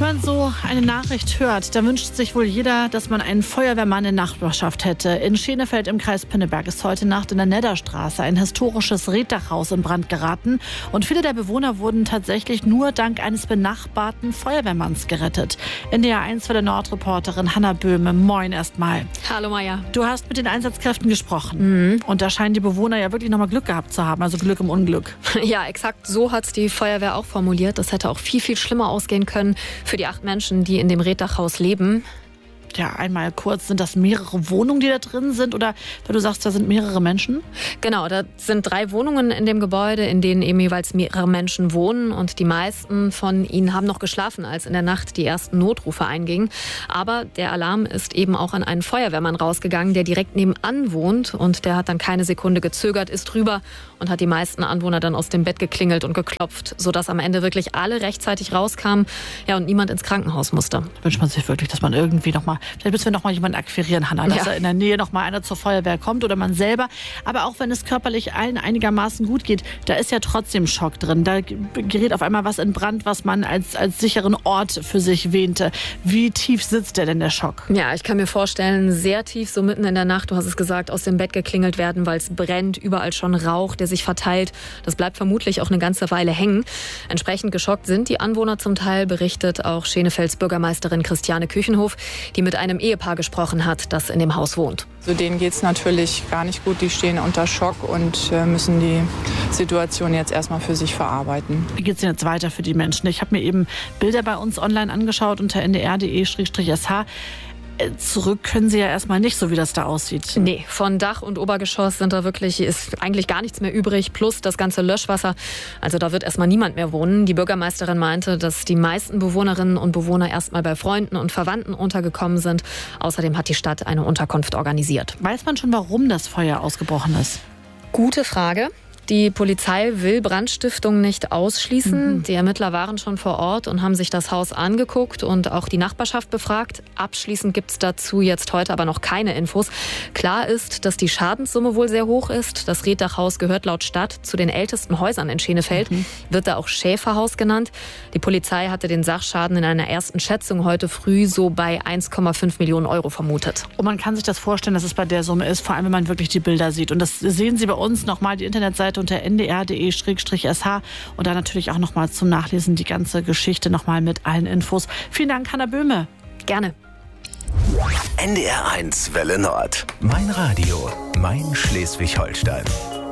Wenn man so eine Nachricht hört, dann wünscht sich wohl jeder, dass man einen Feuerwehrmann in Nachbarschaft hätte. In Schenefeld im Kreis Pinneberg ist heute Nacht in der Nedderstraße ein historisches Reddachhaus in Brand geraten. Und viele der Bewohner wurden tatsächlich nur dank eines benachbarten Feuerwehrmanns gerettet. NDR 1 für der Nordreporterin Hanna Böhme. Moin erstmal. Hallo Maja. Du hast mit den Einsatzkräften gesprochen. Und da scheinen die Bewohner ja wirklich nochmal Glück gehabt zu haben. Also Glück im Unglück. Ja, exakt so hat es die Feuerwehr auch formuliert. Das hätte auch viel, viel schlimmer ausgehen können für die 8 Menschen, die in dem Reddachhaus leben. Ja, einmal kurz, sind das mehrere Wohnungen, die da drin sind? Oder weil du sagst, da sind mehrere Menschen? Genau, da sind 3 Wohnungen in dem Gebäude, in denen eben jeweils mehrere Menschen wohnen. Und die meisten von ihnen haben noch geschlafen, als in der Nacht die ersten Notrufe eingingen. Aber der Alarm ist eben auch an einen Feuerwehrmann rausgegangen, der direkt nebenan wohnt. Und der hat dann keine Sekunde gezögert, ist rüber und hat die meisten Anwohner dann aus dem Bett geklingelt und geklopft, sodass am Ende wirklich alle rechtzeitig rauskamen, ja, und niemand ins Krankenhaus musste. Wünscht man sich wirklich, dass man irgendwie vielleicht müssen wir noch mal jemanden akquirieren, Hanna, dass in der Nähe noch mal einer zur Feuerwehr kommt oder man selber. Aber auch wenn es körperlich allen einigermaßen gut geht, da ist ja trotzdem Schock drin. Da gerät auf einmal was in Brand, was man als sicheren Ort für sich wähnte. Wie tief sitzt denn der Schock? Ja, ich kann mir vorstellen, sehr tief, so mitten in der Nacht, du hast es gesagt, aus dem Bett geklingelt werden, weil es brennt, überall schon Rauch, der sich verteilt. Das bleibt vermutlich auch eine ganze Weile hängen. Entsprechend geschockt sind die Anwohner zum Teil, berichtet auch Schenefelds Bürgermeisterin Christiane Küchenhof, die mit einem Ehepaar gesprochen hat, das in dem Haus wohnt. Also denen geht es natürlich gar nicht gut. Die stehen unter Schock und müssen die Situation jetzt erstmal für sich verarbeiten. Wie geht es denn jetzt weiter für die Menschen? Ich habe mir eben Bilder bei uns online angeschaut unter ndr.de/sh. Zurück können sie ja erstmal nicht, so wie das da aussieht. Nee, von Dach und Obergeschoss ist eigentlich gar nichts mehr übrig, plus das ganze Löschwasser. Also da wird erstmal niemand mehr wohnen. Die Bürgermeisterin meinte, dass die meisten Bewohnerinnen und Bewohner erstmal bei Freunden und Verwandten untergekommen sind. Außerdem hat die Stadt eine Unterkunft organisiert. Weiß man schon, warum das Feuer ausgebrochen ist? Gute Frage. Die Polizei will Brandstiftung nicht ausschließen. Die Ermittler waren schon vor Ort und haben sich das Haus angeguckt und auch die Nachbarschaft befragt. Abschließend gibt es dazu jetzt heute aber noch keine Infos. Klar ist, dass die Schadenssumme wohl sehr hoch ist. Das Reddachhaus gehört laut Stadt zu den ältesten Häusern in Schenefeld. Wird da auch Schäferhaus genannt. Die Polizei hatte den Sachschaden in einer ersten Schätzung heute früh so bei 1,5 Millionen Euro vermutet. Und man kann sich das vorstellen, dass es bei der Summe ist, vor allem wenn man wirklich die Bilder sieht. Und das sehen Sie bei uns nochmal, die Internetseite unter ndr.de/sh und da natürlich auch nochmal zum Nachlesen die ganze Geschichte nochmal mit allen Infos. Vielen Dank, Hanna Böhme. Gerne. NDR 1 Welle Nord. Mein Radio, mein Schleswig-Holstein.